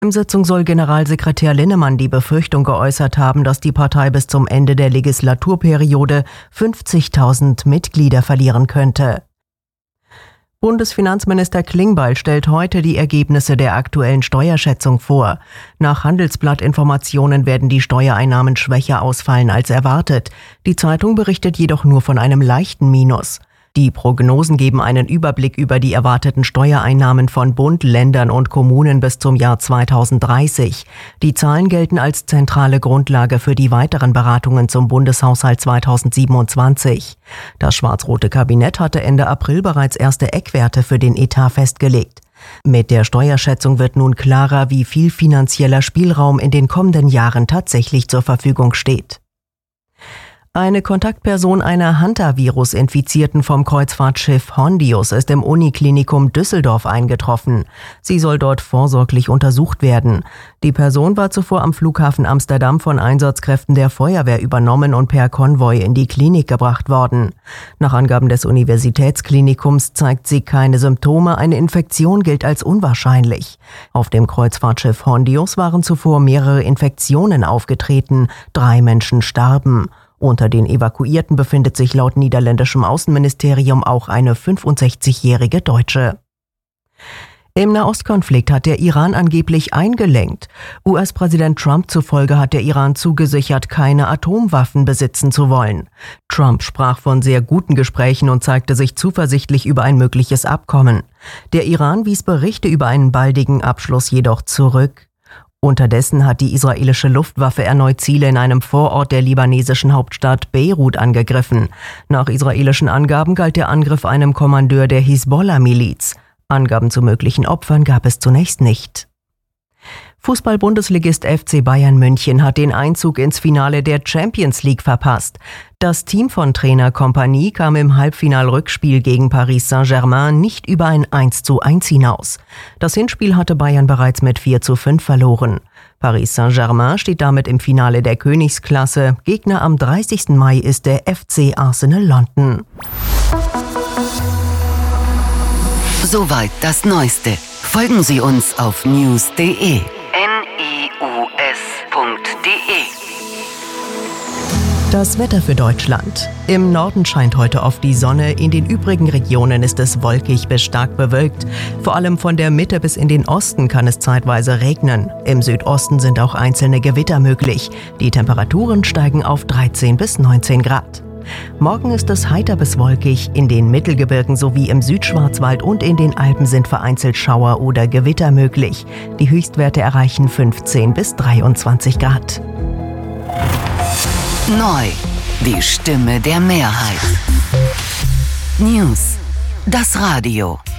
In der Sitzung soll Generalsekretär Linnemann die Befürchtung geäußert haben, dass die Partei bis zum Ende der Legislaturperiode 50.000 Mitglieder verlieren könnte. Bundesfinanzminister Klingbeil stellt heute die Ergebnisse der aktuellen Steuerschätzung vor. Nach Handelsblatt-Informationen werden die Steuereinnahmen schwächer ausfallen als erwartet. Die Zeitung berichtet jedoch nur von einem leichten Minus. Die Prognosen geben einen Überblick über die erwarteten Steuereinnahmen von Bund, Ländern und Kommunen bis zum Jahr 2030. Die Zahlen gelten als zentrale Grundlage für die weiteren Beratungen zum Bundeshaushalt 2027. Das schwarz-rote Kabinett hatte Ende April bereits erste Eckwerte für den Etat festgelegt. Mit der Steuerschätzung wird nun klarer, wie viel finanzieller Spielraum in den kommenden Jahren tatsächlich zur Verfügung steht. Eine Kontaktperson einer Hantavirus-Infizierten vom Kreuzfahrtschiff Hondius ist im Uniklinikum Düsseldorf eingetroffen. Sie soll dort vorsorglich untersucht werden. Die Person war zuvor am Flughafen Amsterdam von Einsatzkräften der Feuerwehr übernommen und per Konvoi in die Klinik gebracht worden. Nach Angaben des Universitätsklinikums zeigt sie keine Symptome, eine Infektion gilt als unwahrscheinlich. Auf dem Kreuzfahrtschiff Hondius waren zuvor mehrere Infektionen aufgetreten, 3 Menschen starben. Unter den Evakuierten befindet sich laut niederländischem Außenministerium auch eine 65-jährige Deutsche. Im Nahostkonflikt hat der Iran angeblich eingelenkt. US-Präsident Trump zufolge hat der Iran zugesichert, keine Atomwaffen besitzen zu wollen. Trump sprach von sehr guten Gesprächen und zeigte sich zuversichtlich über ein mögliches Abkommen. Der Iran wies Berichte über einen baldigen Abschluss jedoch zurück. Unterdessen hat die israelische Luftwaffe erneut Ziele in einem Vorort der libanesischen Hauptstadt Beirut angegriffen. Nach israelischen Angaben galt der Angriff einem Kommandeur der Hisbollah-Miliz. Angaben zu möglichen Opfern gab es zunächst nicht. Fußball-Bundesligist FC Bayern München hat den Einzug ins Finale der Champions League verpasst. Das Team von Trainer Kompany kam im Halbfinal-Rückspiel gegen Paris Saint-Germain nicht über ein 1:1 hinaus. Das Hinspiel hatte Bayern bereits mit 4:5 verloren. Paris Saint-Germain steht damit im Finale der Königsklasse. Gegner am 30. Mai ist der FC Arsenal London. Soweit das Neueste. Folgen Sie uns auf news.de. Das Wetter für Deutschland. Im Norden scheint heute oft die Sonne, in den übrigen Regionen ist es wolkig bis stark bewölkt. Vor allem von der Mitte bis in den Osten kann es zeitweise regnen. Im Südosten sind auch einzelne Gewitter möglich. Die Temperaturen steigen auf 13 bis 19 Grad. Morgen ist es heiter bis wolkig. In den Mittelgebirgen sowie im Südschwarzwald und in den Alpen sind vereinzelt Schauer oder Gewitter möglich. Die Höchstwerte erreichen 15 bis 23 Grad. Neu, die Stimme der Mehrheit. News, das Radio.